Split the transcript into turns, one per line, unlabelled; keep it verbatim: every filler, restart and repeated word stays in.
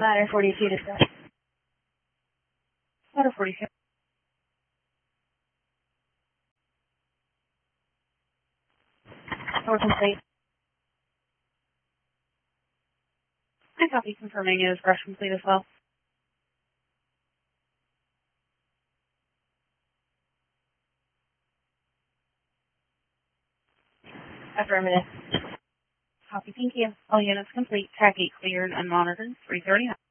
Ladder forty-two to start.
Ladder forty-two.
Tour complete.
I copy, confirming it is brush complete as well.
Affirmative.
Copy, thank you. All units complete. Track eight cleared and monitored. three thirty.